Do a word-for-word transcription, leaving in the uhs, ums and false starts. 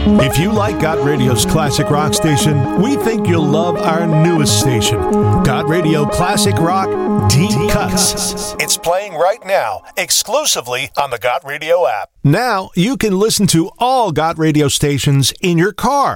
If you like Got Radio's classic rock station, we think you'll love our newest station, Got Radio Classic Rock Deep Cuts. It's playing right now, exclusively on the Got Radio app. Now you can listen to all Got Radio stations in your car.